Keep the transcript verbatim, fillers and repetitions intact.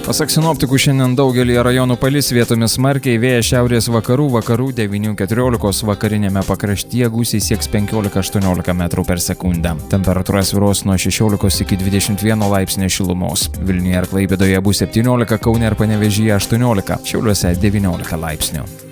Pasak sinoptikų, šiandien daugelį rajonų palis, vietomis smarkiai, vėjas šiaurės vakarų, vakarų devyni keturiolikos, vakarinėme pakraštyje gūsiai sieks penkiolika aštuoniolika metrų per sekundę. Temperatūra svyruos nuo šešiolikos iki dvidešimt vieno laipsnio šilumos. Vilniuje ir Klaipėdoje bus septyniolika, Kaune ir Panevėžyje aštuoniolika, Šiauliuose devyniolika laipsnių.